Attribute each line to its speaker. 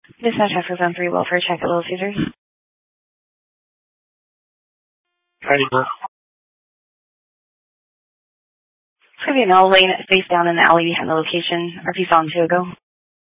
Speaker 1: Dispatch after Zone 3, welfare check at Little Caesars.
Speaker 2: Ready, bro.
Speaker 1: It's going to be an L lane face down in the alley behind the location. RP saw him 2 ago.